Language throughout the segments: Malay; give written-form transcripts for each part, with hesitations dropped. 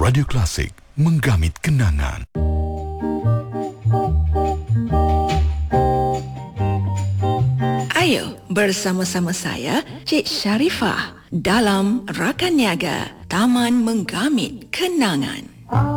Radio Klasik, menggamit kenangan. Ayo bersama-sama saya, Cik Sharifah, dalam Rakan Niaga Taman Menggamit Kenangan.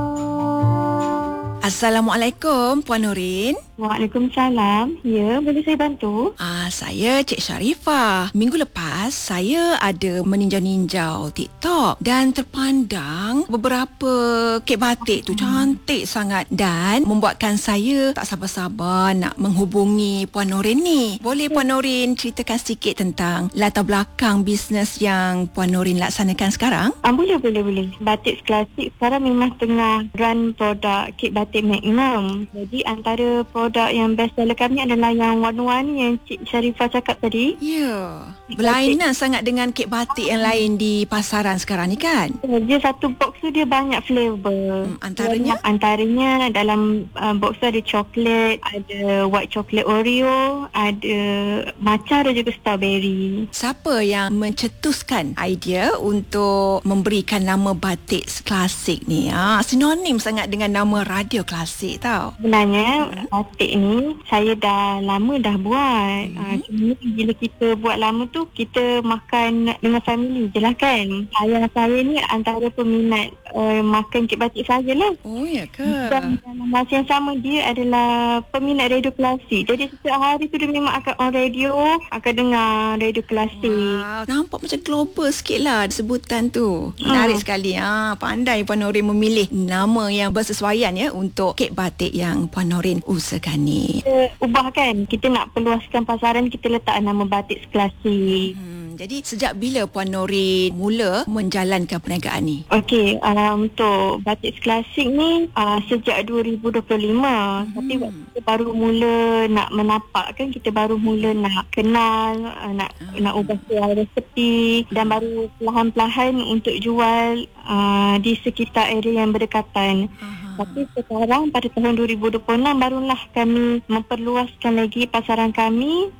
Assalamualaikum, Puan Nurin. Waalaikumsalam. Ya, boleh saya bantu? Saya Cik Sharifah. Minggu lepas saya ada meninjau-ninjau TikTok dan terpandang beberapa kek batik tu cantik sangat dan membuatkan saya tak sabar-sabar nak menghubungi Puan Nurin ni. Boleh Puan Nurin ceritakan sikit tentang latar belakang bisnes yang Puan Nurin laksanakan sekarang? Boleh. Batik klasik sekarang memang tengah run produk kek batik Magnum. Jadi antara produk yang best seller kami adalah yang warna-warni yang Cik Sharifah cakap tadi. Ya, berlainan sangat dengan kek batik yang lain di pasaran sekarang ni kan? Dia satu box tu dia banyak flavor. Antaranya dalam box tu ada coklat, ada white chocolate Oreo, ada matcha dan juga strawberry. Siapa yang mencetuskan idea untuk memberikan nama batik klasik ni? Sinonim sangat dengan nama radio klasik tau. Sebenarnya batik ni saya dah lama dah buat. Cuma bila kita buat lama tu kita makan dengan family je lah kan. Ayah saya ni antara peminat makan kek batik sajalah. Oh ya ke? Dan dalam masa yang sama dia adalah peminat radio klasik. Jadi setiap hari tu dia memang akan on radio, akan dengar radio klasik. Wow, nampak macam global sikit lah sebutan tu. Menarik sekali. Pandai Puan Nurin memilih nama yang bersesuaian ya untuk kek batik yang Puan Nurin usahakan ni. Kita ubah kan, kita nak peluaskan pasaran, kita letak nama batik klasik. Jadi sejak bila Puan Nurin mula menjalankan perniagaan ni? Okey, untuk batik klasik ni sejak 2025. Tapi waktu kita baru mula nak menapak kan, kita baru mula nak kenal, nak ubah resepi dan baru perlahan-lahan untuk jual di sekitar area yang berdekatan. Tapi sekarang pada tahun 2026 barulah kami memperluaskan lagi pasaran kami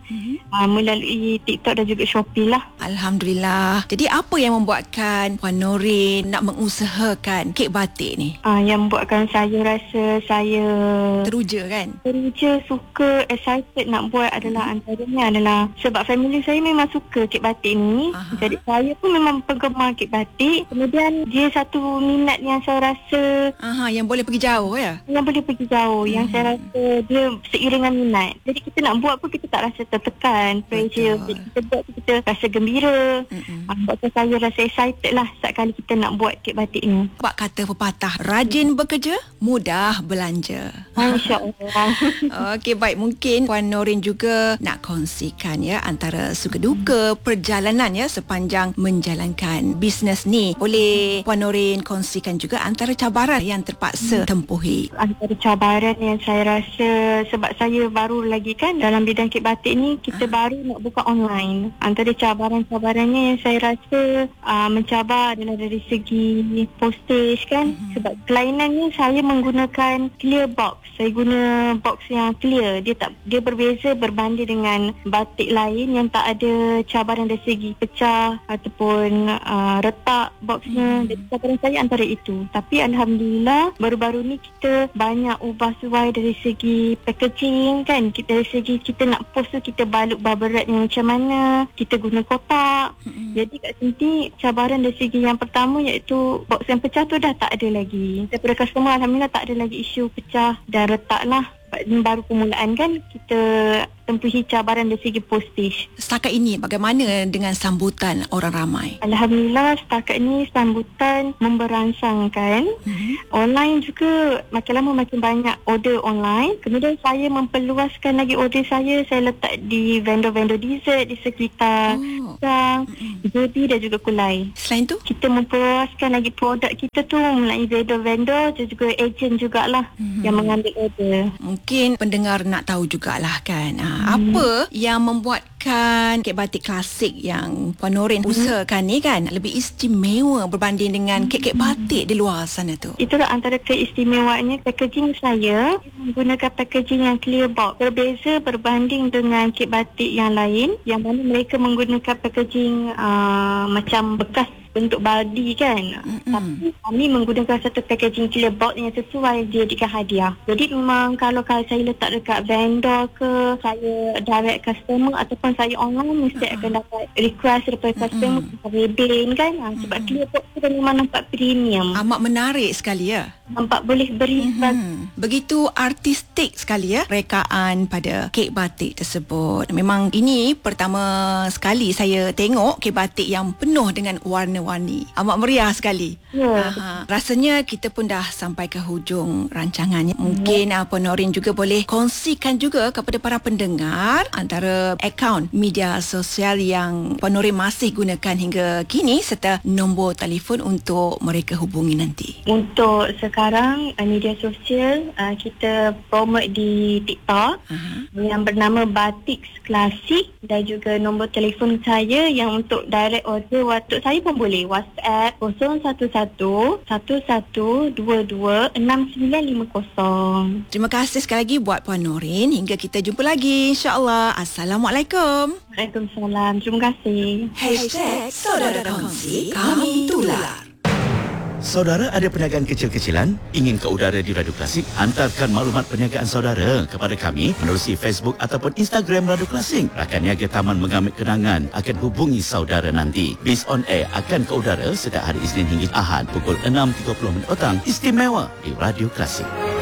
melalui TikTok dan juga Shopee lah. Alhamdulillah. Jadi apa yang membuatkan Puan Nurin nak mengusahakan kek batik ni? Yang membuatkan saya rasa saya teruja kan? Teruja, suka, excited nak buat antaranya adalah sebab family saya memang suka kek batik ni. Jadi saya pun memang penggemar kek batik. Kemudian dia satu minat yang saya rasa yang boleh pergi jauh ya? Yang boleh pergi jauh. Yang saya rasa dia seiring dengan minat. Jadi kita nak buat pun kita tak rasa tertekan, pressure. Kita buat pun kita rasa gembira. Sebab saya rasa excited lah saat kali kita nak buat kek batik ni. Sebab kata pepatah, rajin bekerja, mudah belanja. InsyaAllah. Okey, baik. Mungkin Puan Nurin juga nak kongsikan ya antara suka duka perjalanan ya sepanjang menjalankan bisnes ni. Boleh Puan Nurin kongsikan juga antara cabaran yang terpaksa tempuhi? Antara cabaran yang saya rasa sebab saya baru lagi kan dalam bidang kek batik ni, kita baru nak buka online. Antara cabaran-cabarannya yang saya rasa mencabar adalah dari segi postage kan. Sebab kelainannya saya menggunakan clear box. Saya guna box yang clear. Dia berbeza berbanding dengan batik lain yang tak ada cabaran dari segi pecah ataupun retak boxnya. Jadi cabaran saya antara itu. Tapi alhamdulillah baru-baru ni kita banyak ubah suai dari segi packaging kan. Dari segi kita nak post tu kita balut bubble wrap yang macam mana, kita guna kotak. Jadi kat sini cabaran dari segi yang pertama iaitu box yang pecah tu dah tak ada lagi. Daripada customer alhamdulillah tak ada lagi isu pecah dan retak lah. Ini baru permulaan kan kita tempuhi cabaran dari segi postage. Setakat ini bagaimana dengan sambutan orang ramai? Alhamdulillah setakat ini sambutan memberangsangkan. Online juga makin lama makin banyak order online. Kemudian saya memperluaskan lagi order saya letak di vendor-vendor dessert di sekitar JB dan juga Kulai. Selain tu? Kita memperluaskan lagi produk kita tu melalui vendor-vendor dan juga ejen jugalah yang mengambil order. Mungkin pendengar nak tahu jugalah kan, apa yang membuatkan kek batik klasik yang Puan Nurin usahakan ni kan lebih istimewa berbanding dengan kek-kek batik di luar sana tu? Itulah antara keistimewaannya packaging saya menggunakan packaging yang clear box. Berbeza berbanding dengan kek batik yang lain yang mana mereka menggunakan packaging macam bekas bentuk baldi kan. Tapi kami menggunakan satu packaging clear box yang sesuai dia jadikan hadiah. Jadi memang kalau saya letak dekat vendor ke, saya direct customer ataupun saya online, mesti akan dapat request daripada customer rebate kan. Sebab clear box tu memang nampak premium. Amat menarik sekali ya. Nampak boleh beri Begitu artistik sekali ya rekaan pada kek batik tersebut. Memang ini pertama sekali saya tengok kek batik yang penuh dengan warna-warni. Amat meriah sekali. Ya. Rasanya kita pun dah sampai ke hujung rancangannya. Mungkin Puan Norin juga boleh kongsikan juga kepada para pendengar antara akaun media sosial yang Puan Norin masih gunakan hingga kini serta nombor telefon untuk mereka hubungi nanti. Untuk sekarang media sosial kita promote di TikTok yang bernama Batik Klasik, dan juga nombor telefon saya yang untuk direct order untuk saya pun boleh WhatsApp 011 1122 6950. Terima kasih sekali lagi buat Puan Norin. Hingga kita jumpa lagi insya-Allah. Assalamualaikum. Waalaikumsalam. Terima kasih. #Saudara Kongsi Kami Tular. Saudara ada perniagaan kecil-kecilan? Ingin ke udara di Radio Klasik? Hantarkan maklumat perniagaan saudara kepada kami menerusi Facebook ataupun Instagram Radio Klasik. Rakan niaga Taman Mengamit Kenangan akan hubungi saudara nanti. Bis on air akan ke udara setiap hari Isnin hingga Ahad pukul 6.30 petang. Istimewa di Radio Klasik.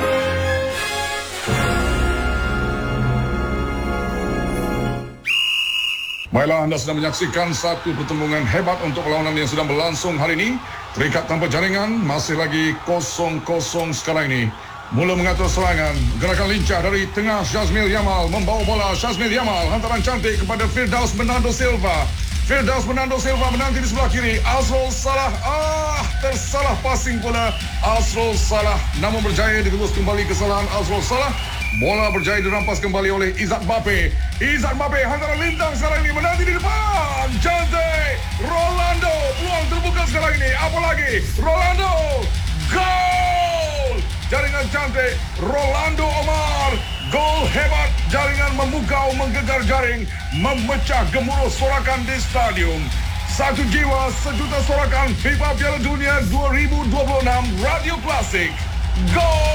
Baiklah, anda sedang menyaksikan satu pertembungan hebat untuk perlawanan yang sedang berlangsung hari ini. Terikat tanpa jaringan, masih lagi 0-0 sekarang ini. Mula mengatur serangan, gerakan lincah dari tengah Syazmil Yamal. Membawa bola Syazmil Yamal, hantaran cantik kepada Firdaus Bernardo Silva. Firdaus Bernardo Silva menanti di sebelah kiri. Azrul Salah, tersalah passing pula Azrul Salah. Namun berjaya ditebus kembali kesalahan Azrul Salah. Bola berjaya dirampas kembali oleh Izzat Mbappe. Izzat Mbappe hantaran lintang sekarang ini, menanti di depan. Cantik Rolando, peluang terbuka sekarang ini. Apa lagi? Rolando, gol! Jaringan cantik Rolando Omar. Gol hebat, jaringan memukau, menggegar jaring, memecah gemuruh sorakan di stadium. Satu jiwa, sejuta sorakan FIFA Piala Dunia 2026 Radio Klasik. Gol!